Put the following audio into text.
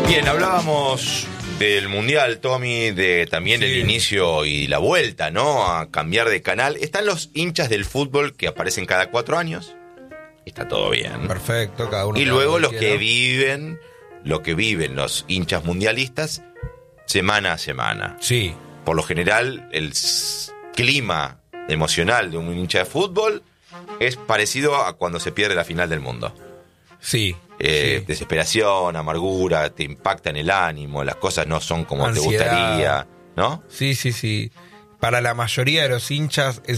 Bien, hablábamos del Mundial, Tommy, de también el inicio y la vuelta, ¿no? A cambiar de canal. Están los hinchas del fútbol que aparecen cada 4 años. Está todo bien. Perfecto, cada uno. Y luego los que viven, lo que viven los hinchas mundialistas semana a semana. Sí. Por lo general, el clima emocional de un hincha de fútbol es parecido a cuando se pierde la final del mundo. Sí. Desesperación, amargura, te impacta en el ánimo, las cosas no son como Ansiedad. te gustaría, ¿no? Sí. Para la mayoría de los hinchas